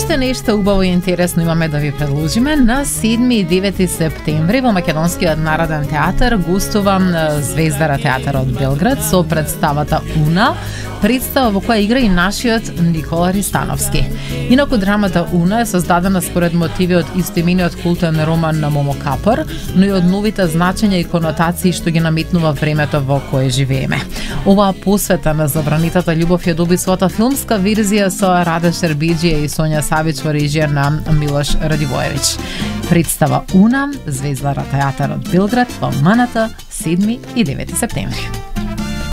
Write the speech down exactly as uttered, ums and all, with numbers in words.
Уште нешто убаво и интересно имаме да ви предложиме. На седми и девети септември во Македонскиот народен театар гостува Звездара театар од Белград со представата Уна, представа во која игра и нашиот Никола Ристановски. Инаку драмата Уна е создадена според мотиви од истоимениот култен роман на Момо Капор, но и од новите значења и конотации што ги наметнува времето во кое живееме. Оваа посвета на забранитата љубов ја доби својата филмска верзија со Раде Шербеџија и Сонја Савич во режија на Милош Радивоевич. Представа Уна, Звездара театар од Белград во МНТ седми и девети септември.